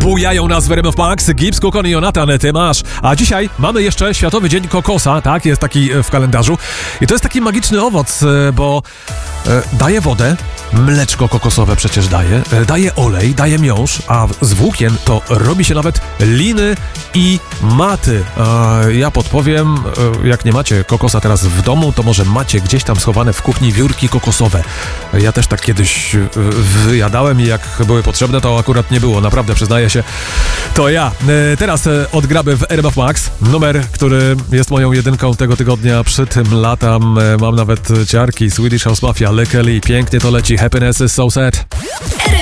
bujają nas w RMF Max, Gibbs, Kukon i Jonathan, ty masz. A dzisiaj mamy jeszcze Światowy Dzień Kokosa, tak? Jest taki w kalendarzu. I to jest taki magiczny owoc, bo daje wodę, mleczko kokosowe przecież daje olej, daje miąższ, a z włókien to robi się nawet liny i maty. Ja podpowiem, jak nie macie kokosa teraz w domu, to może macie gdzieś tam schowane w kuchni wiórki kokosowe. Ja też tak kiedyś wyjadałem i jak były potrzebne, to akurat nie było, naprawdę przyznaję się, to ja. Teraz odgramy w RMF Max, numer, który jest moją jedynką tego tygodnia, przy tym latam, mam nawet ciarki, Swedish House Mafia, Lekeli, pięknie to leci, Happiness is so sad.